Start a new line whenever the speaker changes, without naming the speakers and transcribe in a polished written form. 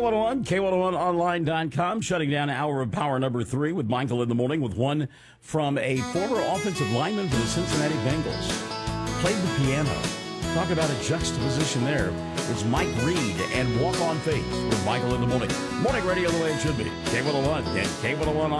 K101, K101online.com, shutting down hour of power number 3 with Michael in the morning, with one from a former offensive lineman for the Cincinnati Bengals. Played the piano. Talk about a juxtaposition there. It's Mike Reed and Walk on Faith with Michael in the morning. Morning radio the way it should be. K101 and K101